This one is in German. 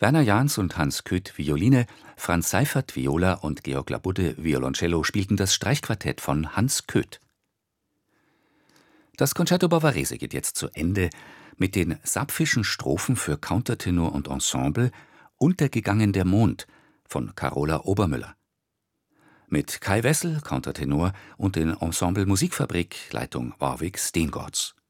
Werner Jahns und Hans Köth Violine, Franz Seiffert Viola und Georg Labudde Violoncello spielten das Streichquartett von Hans Köth. Das Concerto Bavarese geht jetzt zu Ende mit den Sappfischen Strophen für Countertenor und Ensemble Untergegangen der Mond von Carola Obermüller. Mit Kai Wessel, Countertenor, und den Ensemble Musikfabrik, Leitung Warwick Steengorts.